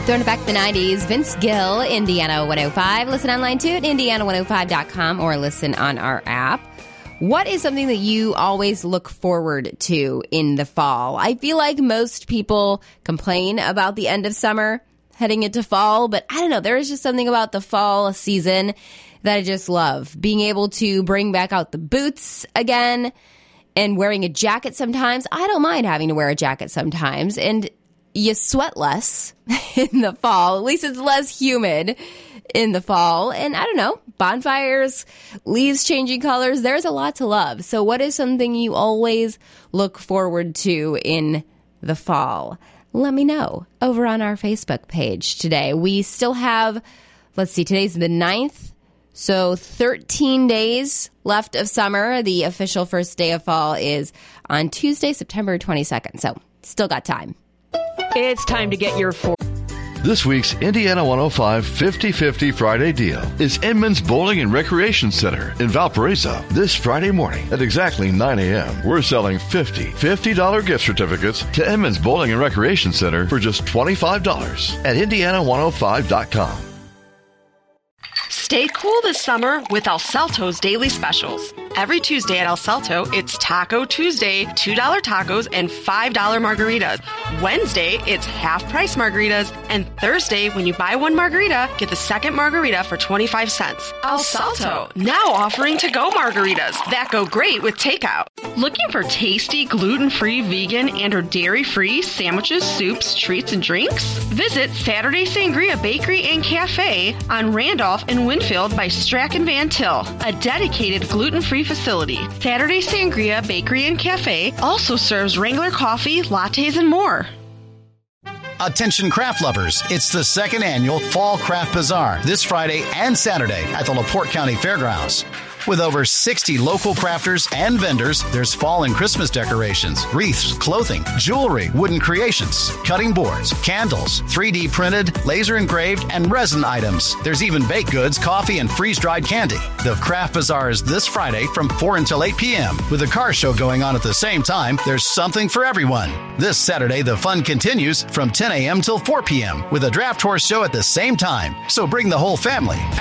Throwing it back to the 90s, Vince Gill, Indiana 105. Listen online too at indiana105.com or listen on our app. What is something that you always look forward to in the fall? I feel like most people complain about the end of summer heading into fall, but I don't know. There is just something about the fall season that I just love. Being able to bring back out the boots again and wearing a jacket sometimes. I don't mind having to wear a jacket sometimes. And you sweat less in the fall. At least it's less humid in the fall. And I don't know, bonfires, leaves changing colors. There's a lot to love. So what is something you always look forward to in the fall? Let me know over on our Facebook page today. We still have, today's the 9th. So 13 days left of summer. The official first day of fall is on Tuesday, September 22nd. So still got time. It's time to get your This week's Indiana 105 50-50 Friday deal is Inman's Bowling and Recreation Center in Valparaiso. This Friday morning at exactly 9 a.m., we're selling $50 gift certificates to Inman's Bowling and Recreation Center for just $25 at Indiana105.com. Stay cool this summer with El Salto's daily specials. Every Tuesday at El Salto, it's Taco Tuesday, $2 tacos and $5 margaritas. Wednesday, it's half-price margaritas. And Thursday, when you buy one margarita, get the second margarita for 25 cents. El Salto, now offering to-go margaritas that go great with takeout. Looking for tasty, gluten-free, vegan, and or dairy-free sandwiches, soups, treats, and drinks? Visit Saturday Sangria Bakery and Cafe on Randolph and Winfield by Strachan Van Til, a dedicated gluten-free facility. Saturday Sangria Bakery and Cafe also serves Wrangler coffee, lattes, and more. Attention craft lovers, it's the second annual Fall Craft Bazaar this Friday and Saturday at the LaPorte County Fairgrounds. With over 60 local crafters and vendors, there's fall and Christmas decorations, wreaths, clothing, jewelry, wooden creations, cutting boards, candles, 3D printed, laser engraved, and resin items. There's even baked goods, coffee, and freeze-dried candy. The Craft Bazaar is this Friday from 4 until 8 p.m. With a car show going on at the same time, there's something for everyone. This Saturday, the fun continues from 10 a.m. till 4 p.m. with a draft horse show at the same time. So bring the whole family.